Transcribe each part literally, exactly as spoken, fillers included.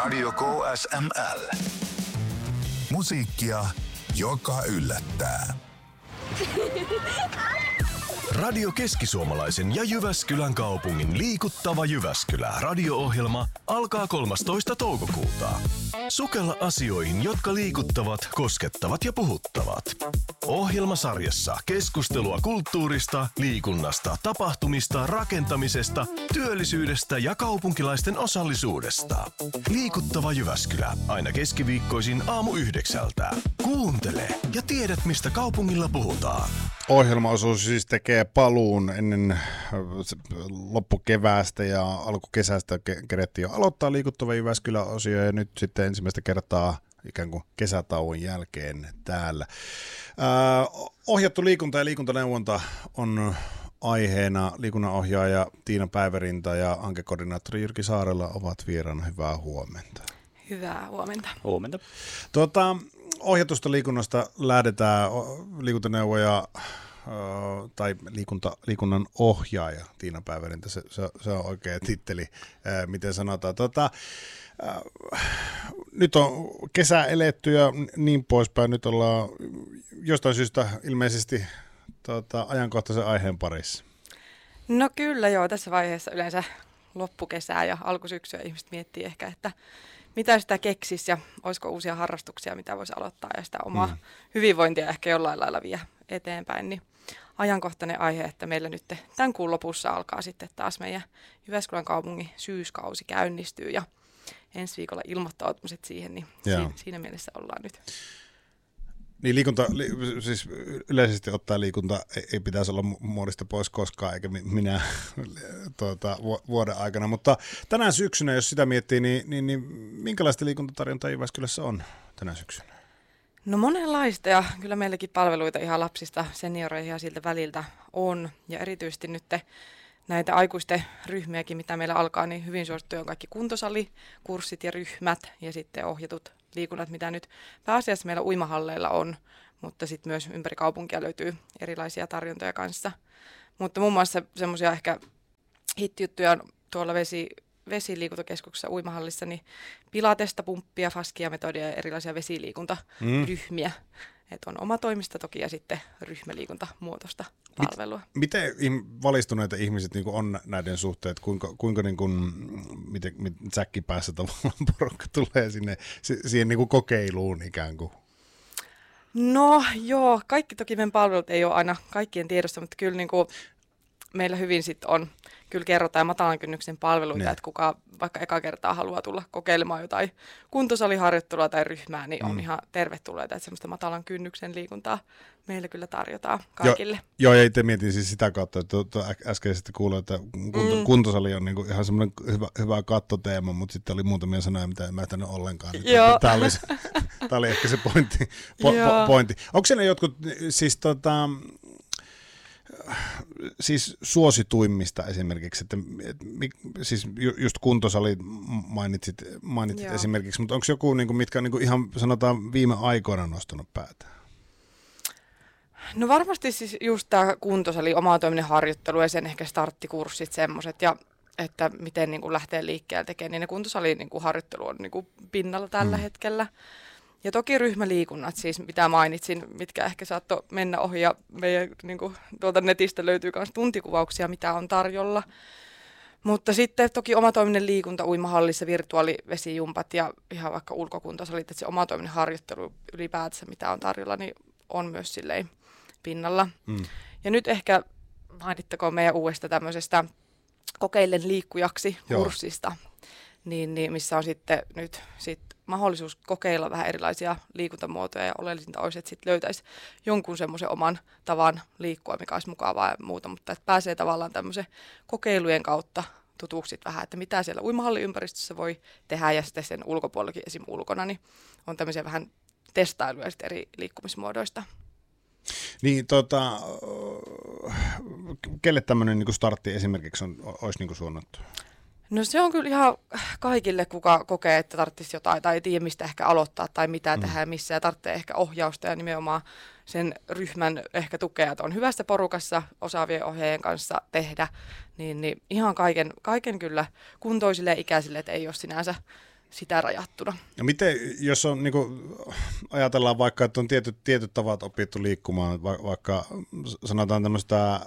Radio K S M L. Musiikkia, joka yllättää. Radio Keski-Suomalaisen ja Jyväskylän kaupungin liikuttava Jyväskylä radio-ohjelma alkaa kolmastoista toukokuuta. Sukella asioihin, jotka liikuttavat, koskettavat ja puhuttavat. Ohjelmasarjassa keskustelua kulttuurista, liikunnasta, tapahtumista, rakentamisesta, työllisyydestä ja kaupunkilaisten osallisuudesta. Liikuttava Jyväskylä aina keskiviikkoisin aamu yhdeksältä. Kuuntele ja tiedät, mistä kaupungilla puhutaan. Ohjelmaosuus siis tekee paluun ennen loppukeväästä ja alkukesästä kerettiin jo aloittaa liikuttava Jyväskylä-osio ja nyt sitten ensimmäistä kertaa ikään kuin kesätauon jälkeen täällä. Äh, ohjattu liikunta ja liikuntaneuvonta on aiheena. Liikunnanohjaaja Tiina Päivärinta ja hankekoordinaattori Jyrki Saarela ovat vieraana. Hyvää huomenta. Hyvää huomenta. Huomenta. Tuota, ohjatusta liikunnasta lähdetään. Liikuntaneuvoja tai liikunta, liikunnan ohjaaja Tiina Päivärintä, se, se, se on oikea titteli, ää, miten sanotaan. Tota, ää, nyt on kesä eletty ja niin poispäin, nyt ollaan jostain syystä ilmeisesti tota, ajankohtaisen aiheen parissa. No kyllä joo, tässä vaiheessa yleensä loppukesää ja alkusyksyä ihmiset miettii ehkä, että mitä sitä keksisi ja olisiko uusia harrastuksia, mitä voisi aloittaa ja sitä omaa mm. hyvinvointia ehkä jollain lailla vie eteenpäin, niin ajankohtainen aihe, että meillä nyt tämän kuun lopussa alkaa sitten taas meidän Jyväskylän kaupungin syyskausi käynnistyy ja ensi viikolla ilmoittautumiset siihen, niin siinä, siinä mielessä ollaan nyt. Niin liikunta, li, siis yleisesti ottaen liikunta ei, ei pitäisi olla muodista pois koskaan, eikä minä tuota, vuoden aikana, mutta tänään syksynä, jos sitä miettii, niin, niin, niin minkälaista liikuntatarjontaa Jyväskylässä on tänä syksynä? No monenlaista ja kyllä meilläkin palveluita ihan lapsista senioreihin ja siltä väliltä on ja erityisesti nyt näitä aikuisten ryhmiäkin, mitä meillä alkaa, niin hyvin suosittuja on kaikki kuntosalikurssit ja ryhmät ja sitten ohjatut liikunnat, mitä nyt pääasiassa meillä uimahalleilla on, mutta sitten myös ympäri kaupunkia löytyy erilaisia tarjontoja kanssa. Mutta muun muassa semmoisia ehkä hittijuttuja on tuolla vesi, vesiliikuntakeskuksessa uimahallissa, niin pilatesta, pumppia, faskia, metodia ja erilaisia vesiliikuntaryhmiä. Mm. Että on oma toimista toki ja sitten ryhmäliikuntamuotoista palvelua. Miten valistuneita ihmiset niin kuin on näiden suhteen, että kuinka, kuinka niin kuin, miten, miten säkkipäässä tavallaan porukka tulee sinne siihen niin kuin kokeiluun ikään kuin? No joo, kaikki toki meidän palvelut ei ole aina kaikkien tiedossa, mutta kyllä niin kuin meillä hyvin sitten on, kyllä kerrotaan matalan kynnyksen palveluita, ne. Että kuka vaikka eka kertaa haluaa tulla kokeilemaan jotain kuntosaliharjoittelua tai ryhmää, niin on mm. ihan tervetulleita, että semmoista matalan kynnyksen liikuntaa meillä kyllä tarjotaan kaikille. Jo, joo, ja itse mietin siis sitä kautta, että äskeisesti kuuloin, että kunto, mm. kuntosali on niinku ihan semmoinen hyvä, hyvä kattoteema, mutta sitten oli muutamia sanoja, mitä en ymmärtänyt ollenkaan. Tämä oli, tämä oli ehkä se pointti. Po, po, pointti. Onko siellä jotkut, siis tota... Siis suosituimmista esimerkiksi, että, että siis just kuntosali mainitsit, mainitsit esimerkiksi, mutta onko joku, niin kuin, mitkä on niin kuin ihan sanotaan viime aikoina nostanut päätä? No varmasti siis just tämä kuntosali, omatoiminen harjoittelu ja sen ehkä starttikurssit semmoiset ja että miten niin kuin lähtee liikkeelle tekemään, niin ne kuntosalin niin kuin harjoittelu on niin kuin pinnalla tällä mm. hetkellä. Ja toki ryhmäliikunnat siis, mitä mainitsin, mitkä ehkä saattoi mennä ohi ja meidän niin kuin, tuolta netistä löytyy myös tuntikuvauksia, mitä on tarjolla. Mutta sitten toki omatoiminen liikunta uimahallissa, virtuaalivesijumpat ja ihan vaikka ulkokuntosalit, että se omatoiminen harjoittelu ylipäätänsä, mitä on tarjolla, niin on myös silleen pinnalla. Mm. Ja nyt ehkä mainittakoon meidän uudesta tämmöisestä kokeillen liikkujaksi kurssista, niin, niin, missä on sitten nyt sit mahdollisuus kokeilla vähän erilaisia liikuntamuotoja ja oleellisinta olisi, että sitten löytäisi jonkun semmoisen oman tavan liikkua, mikä olisi mukavaa ja muuta, mutta että pääsee tavallaan tämmöisen kokeilujen kautta tutuksi vähän, että mitä siellä uimahalliympäristössä voi tehdä ja sitten sen ulkopuolellakin esim. Ulkona, niin on tämmöisiä vähän testailuja sitten eri liikkumismuodoista. Niin, tota, kelle tämmöinen niin startti esimerkiksi on, olisi niin suunnattu? No se on kyllä ihan kaikille, kuka kokee, että tarvitsisi jotain tai ei tiedä, mistä ehkä aloittaa tai mitä mm. tehdä missä ja tarvitsee ehkä ohjausta ja nimenomaan sen ryhmän ehkä tukea, että on hyvässä porukassa osaavien ohjaajien kanssa tehdä, niin, niin ihan kaiken, kaiken kyllä kuntoisille ja ikäisille, että ei ole sinänsä sitä rajattuna. Ja miten, jos on, niin kuin, ajatellaan vaikka, että on tietyt, tietyt tavat opittu liikkumaan, va, vaikka sanotaan tämmöistä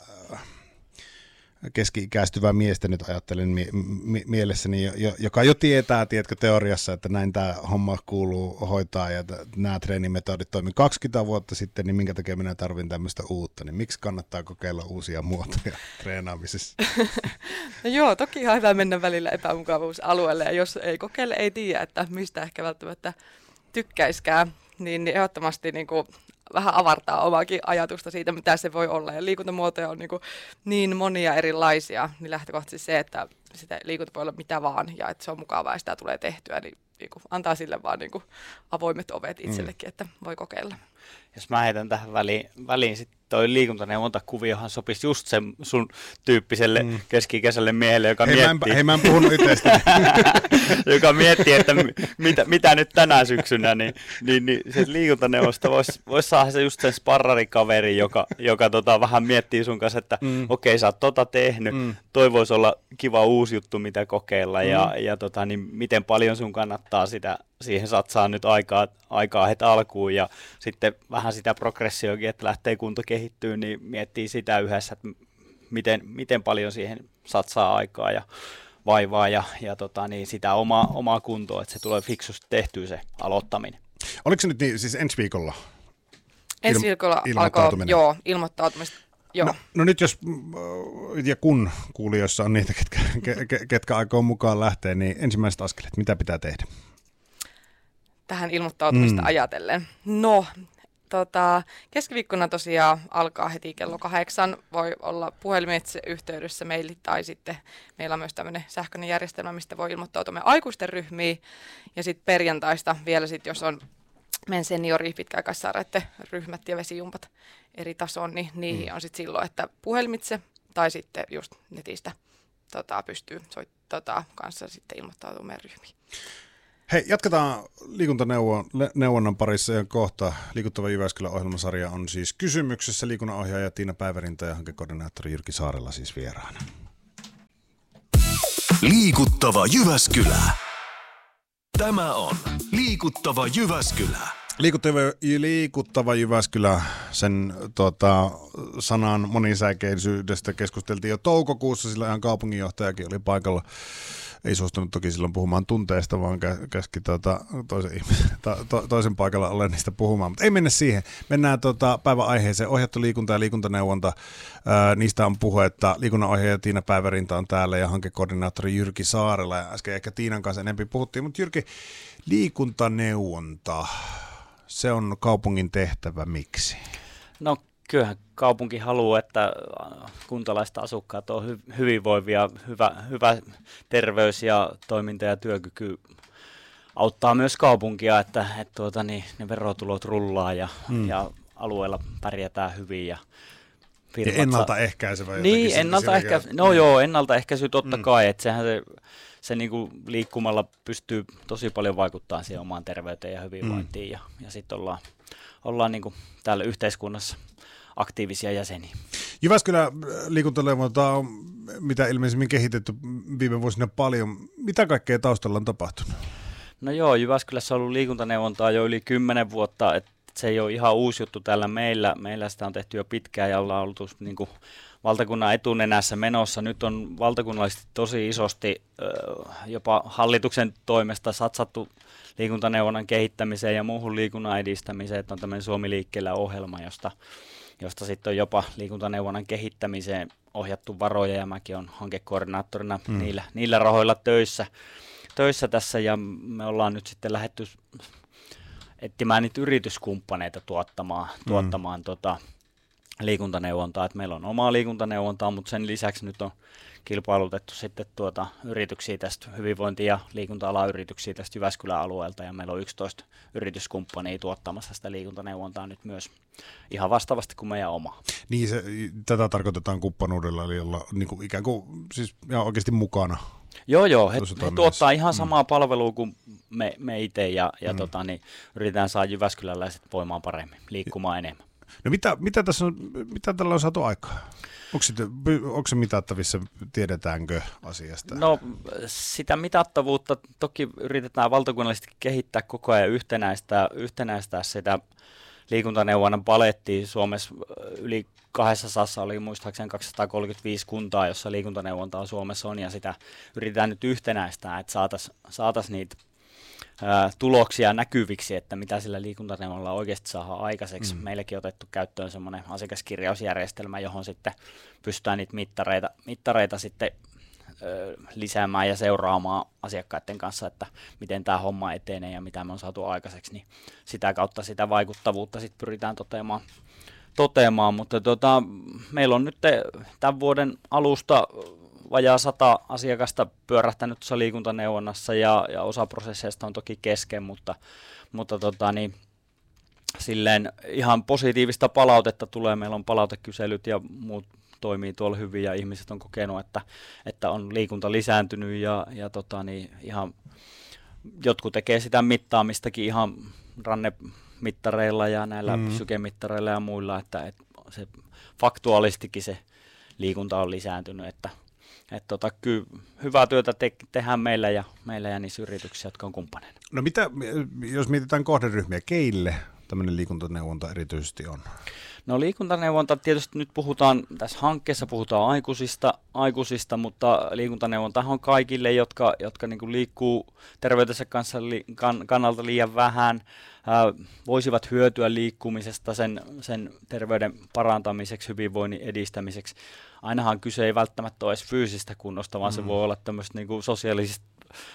keski-ikäistyvää miestä nyt ajattelen mie- mie- mielessäni, jo, joka jo tietää, tiedätkö, teoriassa, että näin tämä homma kuuluu hoitaa ja t- nämä treenimetodit toimii kaksikymmentä vuotta sitten, niin minkä takia minä tarvitsen tämmöistä uutta, niin miksi kannattaa kokeilla uusia muotoja treenaamisessa? No joo, toki ihan hyvä mennä välillä epämukavuusalueelle, ja jos ei kokeile, ei tiedä, että mistä ehkä välttämättä tykkäiskään, niin ehdottomasti niin kuin vähän avartaa omaakin ajatusta siitä, mitä se voi olla. Ja liikuntamuotoja on niin, kuin niin monia erilaisia, niin lähtökohtaisesti se, että sitä liikunta voi olla mitä vaan, ja että se on mukavaa ja sitä tulee tehtyä, niin, niin kuin antaa sille vaan niin kuin avoimet ovet itsellekin, mm. että voi kokeilla. Jos mä heitän tähän väliin, väliin sitten toi liikuntaneuvontakuviohan sopisi just sen sun tyyppiselle mm. keski-ikäiselle miehelle, joka hei, miettii, mä en, hei, mä en puhunut itsestäni. joka miettii, että mitä, mitä nyt tänä syksynä, niin, niin, niin se liikuntaneuvosta voisi vois saada se just sen sparrarikaveri, joka, joka tota, vähän miettii sun kanssa, että mm. okei, okay, sä oot tota tehnyt, mm. toi voisi olla kiva uusi juttu, mitä kokeilla, mm. ja, ja tota, niin miten paljon sun kannattaa sitä, siihen satsaa nyt aikaa, aikaa heti alkuun, ja sitten vähän sitä progressioakin, että lähtee kunto kehittyy, niin miettii sitä yhdessä, että miten, miten paljon siihen satsaa aikaa ja vaivaa ja, ja tota, niin sitä omaa, omaa kuntoa, että se tulee fiksusti tehtyä se aloittaminen. Oliko se nyt niin, siis ensi viikolla? Ensi viikolla alkoi, joo, ilmoittautumista. Joo. No, no nyt jos ja kun kuulijoissa on niitä, ketkä, ketkä aikoo mukaan lähteä, niin ensimmäiset askeleet, mitä pitää tehdä? Tähän ilmoittautumista mm. ajatellen. No, tota, keskiviikkona tosiaan alkaa heti kello kahdeksan. Voi olla puhelimitse yhteydessä meille tai sitten meillä on myös tämmöinen sähköinen järjestelmä, mistä voi ilmoittautua meidän aikuisten ryhmiin. Ja sitten perjantaista vielä sitten, jos on meidän seniori pitkäaikaissairaiden ryhmät ja vesijumpat eri tason, niin niihin mm. on sitten silloin, että puhelimitse tai sitten just netistä tota, pystyy soit, tota, kanssa sitten ilmoittautumaan meidän ryhmiin. Hei, jatketaan liikuntaneuvonnan parissa ja kohta. Liikuttava Jyväskylän ohjelmasarja on siis kysymyksessä. Liikunnanohjaaja Tiina Päivärinta ja hankekoordinaattori Jyrki Saarela siis vieraana. Liikuttava Jyväskylä. Tämä on Liikuttava Jyväskylä. Liikuttava, liikuttava Jyväskylä, sen tota, sanan monisäikeisyydestä keskusteltiin jo toukokuussa, sillä ihan kaupunginjohtajakin oli paikalla. Ei suostunut toki silloin puhumaan tunteista, vaan käski tuota, toisen, to, toisen paikalla ollen niistä puhumaan. Mutta ei mennä siihen. Mennään tuota, päivän aiheeseen. Ohjattu liikunta ja liikuntaneuvonta. Ää, niistä on puhetta. Liikunnanohjaaja Tiina Päivärinta on täällä ja hankekoordinaattori Jyrki Saarela. Ja äsken ehkä Tiinan kanssa enemmän puhuttiin. Mutta Jyrki, liikuntaneuvonta, se on kaupungin tehtävä. Miksi? No kyllähän kaupunki haluaa, että kuntalaiset asukkaat on hy- hyvinvoivia, hyvä, hyvä terveys ja toiminta ja työkyky auttaa myös kaupunkia, että, että tuota, niin, ne verotulot rullaa ja, mm. ja alueella pärjätään hyvin. Ja, ja ennaltaehkäisevä jotenkin. Niin, ennaltaehkäisy, no joo, ennaltaehkäisy totta mm. kai, että sehän se, se niinku liikkumalla pystyy tosi paljon vaikuttamaan siihen omaan terveyteen ja hyvinvointiin mm. ja, ja sitten ollaan, ollaan niinku täällä yhteiskunnassa aktiivisia jäseniä. Jyväskylän liikuntaneuvonta on mitä ilmeisemmin kehitetty viime vuosina paljon. Mitä kaikkea taustalla on tapahtunut? No joo, Jyväskylässä on ollut liikuntaneuvontaa jo yli kymmenen vuotta, että se ei ole ihan uusi juttu täällä meillä. Meillä sitä on tehty jo pitkään ja ollaan oltu niin kuin valtakunnan etunenässä menossa. Nyt on valtakunnallisesti tosi isosti jopa hallituksen toimesta satsattu liikuntaneuvonnan kehittämiseen ja muuhun liikunnan edistämiseen. Että on tämmöinen Suomi liikkeellä -ohjelma, josta josta sitten on jopa liikuntaneuvonnan kehittämiseen ohjattu varoja, ja mäkin olen hankekoordinaattorina mm. niillä, niillä rahoilla töissä, töissä tässä, ja me ollaan nyt sitten lähdetty etsimään niitä yrityskumppaneita tuottamaan, mm. tuottamaan tota liikuntaneuvontaa, että meillä on omaa liikuntaneuvontaa, mutta sen lisäksi nyt on kilpailutettu sitten tuota yrityksiä tästä hyvinvointi- ja liikunta-alan yrityksiä tästä Jyväskylän alueelta, ja meillä on yksitoista yrityskumppania tuottamassa sitä liikuntaneuvontaa nyt myös ihan vastaavasti kuin meidän oma. Niin, se, tätä tarkoitetaan kumppanuudella, eli olla niin kuin ikään kuin siis ihan oikeasti mukana. Joo, joo, he, he tuottaa ihan samaa mm. palvelua kuin me, me itse, ja, ja mm. tota, niin, yritetään saada jyväskyläläiset voimaan paremmin, liikkumaan enemmän. No mitä, mitä tässä on, mitä tällä on saatu aikaa? Onko, sit, onko se mitattavissa, tiedetäänkö asiasta? No sitä mitattavuutta toki yritetään valtakunnallisesti kehittää koko ajan yhtenäistää, yhtenäistää sitä liikuntaneuvonnan palettia. Suomessa yli kahdessasadassa oli muistaakseni kaksisataakolmekymmentäviisi kuntaa, jossa liikuntaneuvontaa Suomessa on, ja sitä yritetään nyt yhtenäistää, että saataisiin saatais niitä ää, tuloksia näkyviksi, että mitä sillä liikuntaneuvonnalla oikeasti saadaan aikaiseksi. Mm. Meilläkin on otettu käyttöön semmoinen asiakaskirjausjärjestelmä, johon sitten pystytään niitä mittareita, mittareita sitten ö, lisäämään ja seuraamaan asiakkaiden kanssa, että miten tämä homma etenee ja mitä me on saatu aikaiseksi, niin sitä kautta sitä vaikuttavuutta sitten pyritään toteamaan. toteamaan, mutta tota, meillä on nyt tämän vuoden alusta vajaa sata asiakasta pyörähtänyt tuossa liikuntaneuvonnassa, ja, ja osa prosesseista on toki kesken, mutta, mutta tota, niin, silleen ihan positiivista palautetta tulee. Meillä on palautekyselyt ja muut toimii tuolla hyvin, ja ihmiset on kokenut, että, että on liikunta lisääntynyt, ja, ja tota, niin, ihan, jotkut tekee sitä mittaamistakin ihan ranne mittareilla ja näillä mm. sykemittareilla ja muilla, että, että se faktuaalistikin se liikunta on lisääntynyt, että, että tota, kyllä hyvää työtä te- tehdään meillä ja, meillä ja niissä yrityksissä, jotka on kumppaneina. No mitä, jos mietitään kohderyhmiä, keille tämmöinen liikuntaneuvonta erityisesti on? No liikuntaneuvonta, tietysti nyt puhutaan, tässä hankkeessa puhutaan aikuisista, aikuisista mutta liikuntaneuvonta on kaikille, jotka, jotka niin kuin liikkuu terveytensä kanssa li, kan, kannalta liian vähän, ää, voisivat hyötyä liikkumisesta sen, sen terveyden parantamiseksi, hyvinvoinnin edistämiseksi. Ainahan kyse ei välttämättä ole edes fyysistä kunnosta, vaan mm. se voi olla tämmöistä niin kuin sosiaalisista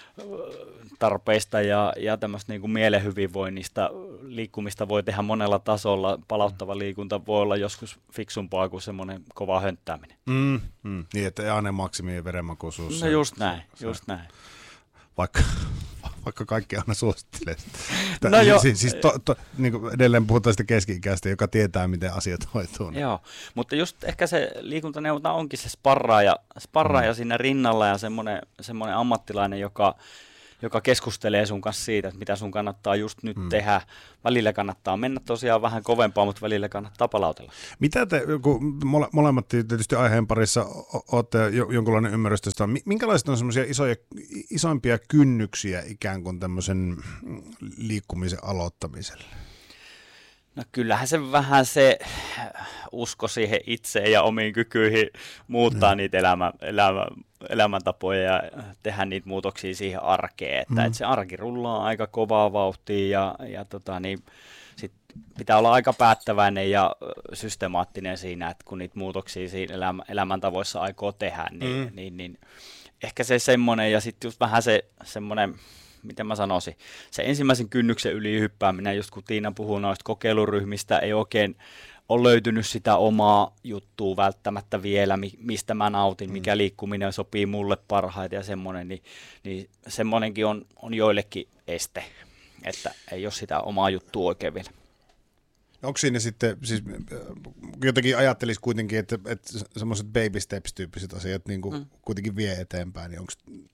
tarpeista ja, ja tämmöistä niin kuin mielen hyvinvoinnista. Liikkumista voi tehdä monella tasolla. Palauttava liikunta voi olla joskus fiksumpaa kuin semmoinen kova hönttääminen. Mm, mm. Niin, että ei aina maksimi verenmakuisuus. No just näin, se, just näin. Vaikka, vaikka kaikki aina suosittelee sitä. No jo, siis siis to, to, niin kuin edelleen puhutaan sitä keski-ikäistä, joka tietää, miten asiat hoituu. Joo, mutta just ehkä se liikuntaneuvonta onkin se sparraaja, sparraaja mm. siinä rinnalla ja semmoinen, semmoinen ammattilainen, joka, joka keskustelee sun kanssa siitä, että mitä sun kannattaa just nyt mm. tehdä. Välillä kannattaa mennä tosiaan vähän kovempaa, mutta välillä kannattaa palautella. Mitä te, kun mole, molemmat tietysti aiheen parissa olette jonkunlainen ymmärrys tästä, minkälaiset on semmoisia isoja, isoimpia kynnyksiä ikään kuin tämmöisen liikkumisen aloittamiselle? No kyllähän se vähän se usko siihen itseen ja omiin kykyihin muuttaa mm. niitä elämä, elämä, elämäntapoja ja tehdä niitä muutoksia siihen arkeen. Että, mm. että se arki rullaa aika kovaa vauhtia ja, ja tota, niin, sit pitää olla aika päättäväinen ja systemaattinen siinä, että kun niitä muutoksia siinä elämä, elämäntavoissa aikoo tehdä, niin, mm. niin, niin ehkä se semmoinen ja sitten just vähän se semmoinen, miten mä sanoisin, se ensimmäisen kynnyksen yli hyppääminen, just kun Tiina puhuu noista kokeiluryhmistä, ei oikein ole löytynyt sitä omaa juttua välttämättä vielä, mistä mä nautin, mikä liikkuminen sopii mulle parhaiten ja semmoinen, niin, niin semmoinenkin on, on joillekin este, että ei ole sitä omaa juttua oikein vielä. Onko siinä sitten, siis jotenkin ajattelisi kuitenkin, että, että semmoiset baby steps-tyyppiset asiat niin kuin mm. kuitenkin vie eteenpäin, niin onko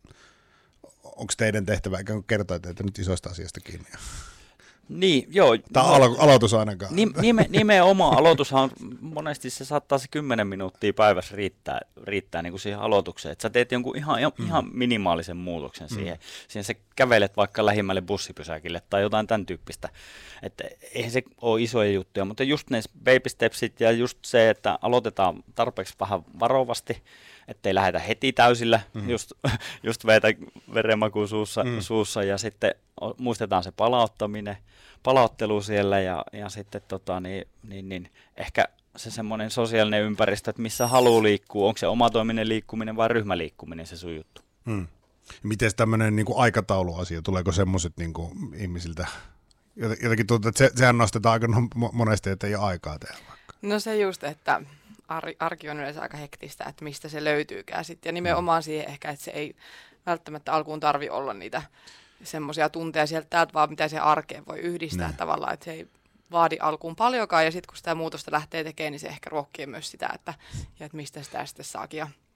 Onko teidän tehtävä ikään kuin kertoa teitä nyt isoista asiasta kiinni? Niin, joo. Tai no, alo- aloitus ainakaan. Nime, nimenomaan aloitushan on, monesti se saattaa se kymmenen minuuttia päivässä riittää, riittää niin kuin siihen aloitukseen. Että sä teet jonkun ihan, mm. ihan minimaalisen muutoksen mm. siihen. Siihen sä kävelet vaikka lähimmälle bussipysäkille tai jotain tämän tyyppistä. Että eihän se ole isoja juttuja, mutta just ne baby stepsit ja just se, että aloitetaan tarpeeksi vähän varovasti, ettei lähdetä heti täysillä, mm. just, just veitä verenmakuun suussa, mm. suussa ja sitten muistetaan se palauttaminen, palauttelu siellä ja, ja sitten tota, niin, niin, niin, ehkä se semmoinen sosiaalinen ympäristö, että missä haluaa liikkua, onko se omatoiminen liikkuminen vai ryhmäliikkuminen se sun juttu. Mm. Miten tämmöinen niin kuin aikatauluasia, tuleeko semmoiset niin kuin ihmisiltä, jotenkin tuntuu, että se, sehän nostetaan aika monesti, että ei ole aikaa tehdä vaikka. No se just, että arki on yleensä aika hektistä, että mistä se löytyykään sitten. Ja nimenomaan siihen ehkä, että se ei välttämättä alkuun tarvi olla niitä semmoisia tunteja sieltä täältä, vaan mitä se arkeen voi yhdistää ne. Tavallaan, että se ei vaadi alkuun paljonkaan. Ja sitten kun sitä muutosta lähtee tekemään, niin se ehkä ruokkii myös sitä, että, ja että mistä sitä sitten saakin ja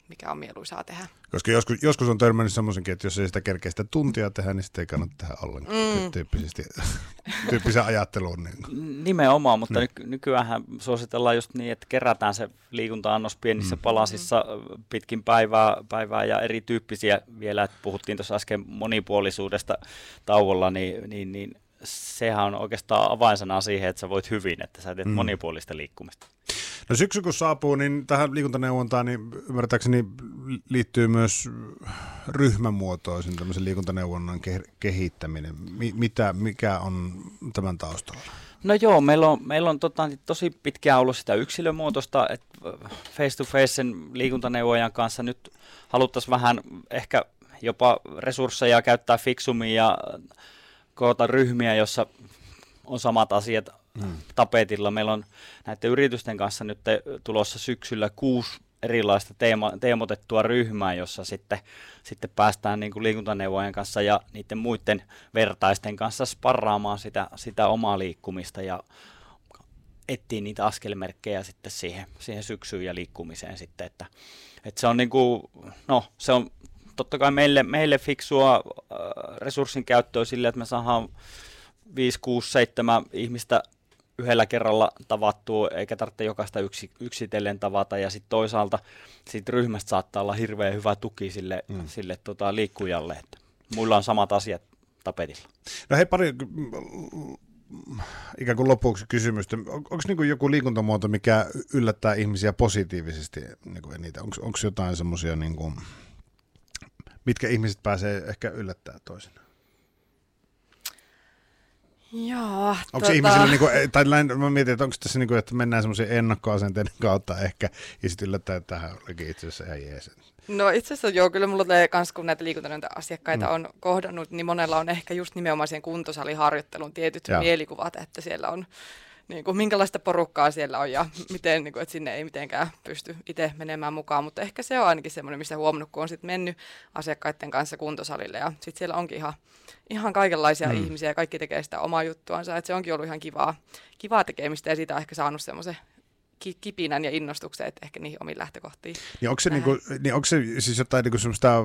mikä on mieluisaa tehdä. Koska joskus, joskus on törmännyt semmoisenkin, että jos ei sitä kerkeä sitä tuntia tehdä, niin sitä ei kannata tehdä ollenkaan mm. tyyppisesti, tyyppisen ajatteluun. Niin. Nimenomaan, mutta nyky- nykyäänhän suositellaan just niin, että kerätään se liikunta-annos pienissä mm. palasissa pitkin päivää, päivää ja erityyppisiä vielä, että puhuttiin tuossa äsken monipuolisuudesta tauolla, niin, niin, niin sehän on oikeastaan avainsana siihen, että sä voit hyvin, että sä teet mm. monipuolista liikkumista. No syksy kun saapuu, niin tähän liikuntaneuvontaan niin ymmärtääkseni liittyy myös ryhmämuotoisen tämmöisen liikuntaneuvonnan ke- kehittäminen. Mi- mitä, mikä on tämän taustalla? No joo, meillä on, meillä on tota, tosi pitkään ollut sitä yksilömuotoista, että face-to-facen liikuntaneuvojan kanssa nyt haluttaisiin vähän ehkä jopa resursseja käyttää fiksummin ja koota ryhmiä, jossa on samat asiat hmm. tapetilla. Meillä on näiden yritysten kanssa nyt tulossa syksyllä kuusi erilaista teema, teemotettua ryhmää, jossa sitten, sitten päästään niin kuin liikuntaneuvojen kanssa ja niiden muiden vertaisten kanssa sparraamaan sitä, sitä omaa liikkumista ja etsii niitä askelmerkkejä sitten siihen, siihen syksyyn ja liikkumiseen sitten, että, että se on niin kuin, no se on totta kai meille, meille fiksua äh, resurssin käyttöä sille, että me saadaan viisi, kuusi, seitsemän ihmistä yhdellä kerralla tavattua, eikä tarvitse jokaista yksi, yksitellen tavata, ja sitten toisaalta siitä ryhmästä saattaa olla hirveän hyvä tuki sille, mm. sille tota, liikkujalle, että muilla on samat asiat tapetilla. No hei, pari ikään kuin lopuksi kysymystä. On, onko niinku joku liikuntamuoto, mikä yllättää ihmisiä positiivisesti niinku eniten? Onko jotain semmoisia, niinku, mitkä ihmiset pääsee ehkä yllättää toisinaan? Joo, onko tota... se ihmisille, niin kuin, tai mä mietin, että onko tässä niin kuin, että mennään semmoisia ennakkoasenteiden kautta ehkä, ja sitten yllättää, että tähän olikin itse asiassa ihan jees. No itse asiassa joo, kyllä mulla tulee kans, kun näitä liikuntaneuvonta-asiakkaita mm. on kohdannut, niin monella on ehkä just nimenomaan sen kuntosaliharjoittelun tietyt Jaa. mielikuvat, että siellä on, niin kuin, minkälaista porukkaa siellä on ja miten, niin kuin, että sinne ei mitenkään pysty itse menemään mukaan, mutta ehkä se on ainakin semmoinen, missä huomannut, kun on sitten mennyt asiakkaiden kanssa kuntosalille ja sitten siellä onkin ihan, ihan kaikenlaisia mm. ihmisiä ja kaikki tekee sitä omaa juttuansa, että se onkin ollut ihan kivaa, kivaa tekemistä ja siitä on ehkä saanut semmoisen kipinän ja innostuksen, että ehkä niihin omiin lähtökohtiin. Niin onko se, niinku, niin onko se siis jotain niinku semmoista,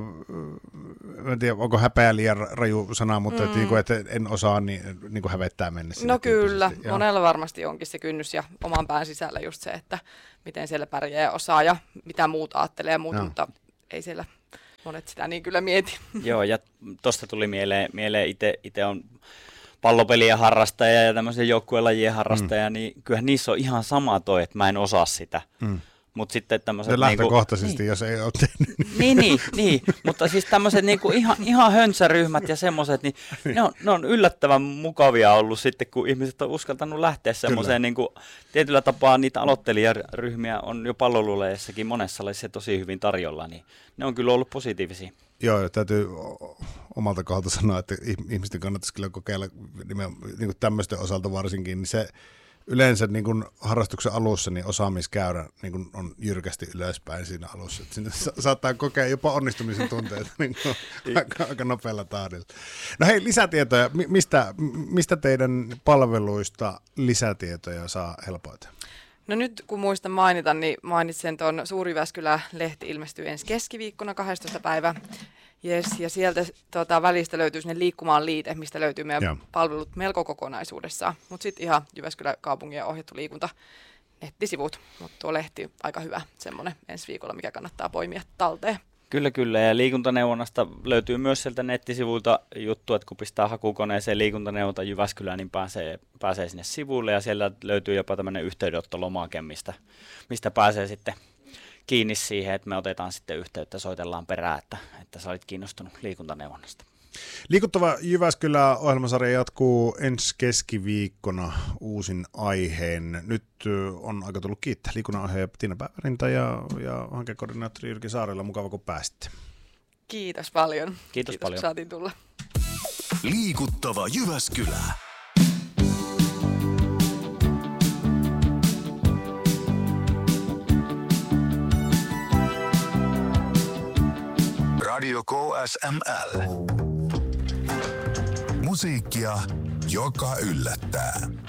en tiedä, onko häpeä liian raju sana, mutta mm. että, niinku, että en osaa, niin niinku hävettää mennä. No kyllä, monella varmasti onkin se kynnys ja oman pään sisällä just se, että miten siellä pärjää ja osaa ja mitä muut ajattelee ja muut, no. mutta ei siellä monet sitä niin kyllä mieti. Joo, ja tuosta tuli mieleen, mieleen itse on pallopelien harrastaja ja tämmöisen joukkuelajien harrastaja, mm. niin kyllähän niissä on ihan sama toi, että mä en osaa sitä. Mm. Mut sitten tämmöiset lähtökohtaisesti, niin, jos ei ole tehnyt. Niin, niin, niin. mutta siis tämmöiset niinku ihan, ihan hönsäryhmät ja semmoiset, niin ne on, ne on yllättävän mukavia ollut sitten, kun ihmiset on uskaltanut lähteä semmoiseen, niinku, tietyllä tapaa niitä aloittelijaryhmiä on jo palloluleissakin monessa lajissa tosi hyvin tarjolla, niin ne on kyllä ollut positiivisia. Joo, ja täytyy omalta kohdalta sanoa, että ihmisten kannattaisi kyllä kokeilla niin tämmöisten osalta varsinkin, niin se yleensä niin kuin harrastuksen alussa niin osaamiskäyrä niin kuin on jyrkästi ylöspäin siinä alussa. Että sa- saattaa kokea jopa onnistumisen tunteita niin kuin aika, aika nopealla tahdilla. No hei, lisätietoja. Mistä, mistä teidän palveluista lisätietoja saa helpoiten? No nyt kun muistan mainita, niin mainitsen tuon Suuri-Jyväskylä-lehti ilmestyy ensi keskiviikkona kahdestoista päivä. Yes, ja sieltä tota, välistä löytyy sinne liikkumaan liite, mistä löytyy meidän Joo. palvelut melko kokonaisuudessaan. Mutta sitten ihan Jyväskylän kaupungin ohjattu liikunta nettisivut. Mutta tuo lehti aika hyvä semmoinen ensi viikolla, mikä kannattaa poimia talteen. Kyllä, kyllä. Ja liikuntaneuvonnasta löytyy myös sieltä nettisivuilta juttu, että kun pistää hakukoneeseen liikuntaneuvonta Jyväskylään, niin pääsee, pääsee sinne sivuille. Ja siellä löytyy jopa tämmöinen yhteydenottolomake, mistä, mistä pääsee sitten kiinni siihen, että me otetaan sitten yhteyttä, soitellaan perään, että, että sä olit kiinnostunut liikuntaneuvonnasta. Liikuttava Jyväskylä-ohjelmasarja jatkuu ensi keskiviikkona uusin aiheen. Nyt on aika tullut kiittää liikunnanohjaaja Tiina Päivärinta ja, ja hankekoordinaattori Jyrki Saarella. Mukava, kun pääsitte. Kiitos paljon. Kiitos, Kiitos paljon. Kun saatiin tulla. Liikuttava Jyväskylä. Radio K S M L. Musiikkia, joka yllättää.